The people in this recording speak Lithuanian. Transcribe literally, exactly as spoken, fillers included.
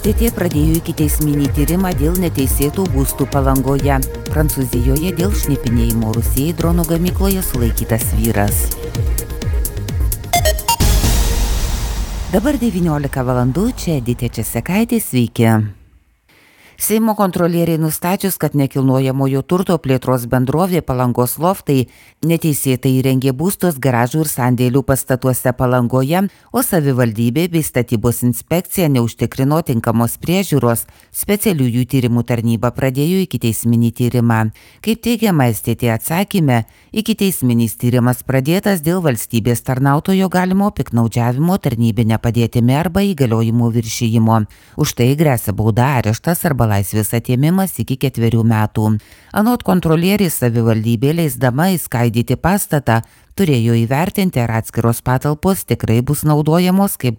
S T T pradėjo ikiteisminį tyrimą dėl neteisėtų būstų Palangoje. Prancūzijoje dėl šnipinėjimo Rusijai dronų gamykloje sulaikytas vyras. Dabar devyniolika valandų, čia Editė Česekaitė, sveiki. Seimo kontrolieriai nustačius, kad nekilnojamojo turto plėtros bendrovė Palangos loftai neteisėtai įrengė būstus garažų ir sandėlių pastatuose Palangoje, o savivaldybė bei statybos inspekcija neužtikrino tinkamos priežiūros, specialiųjų tyrimų tarnyba pradėjo ikiteisminį tyrimą. Kaip teigiama S T T atsakyme, ikiteisminis tyrimas pradėtas dėl valstybės tarnautojo galimo piktnaudžiavimo tarnybine padėtimi arba įgaliojimų viršijimo. Už tai gresia bauda, areštas arba laisvės atėmimas iki ketverių metų. Anot kontrolierės, savivaldybė leisdama įskaidyti pastatą turėjo įvertinti, ar atskiros patalpos tikrai bus naudojamos kaip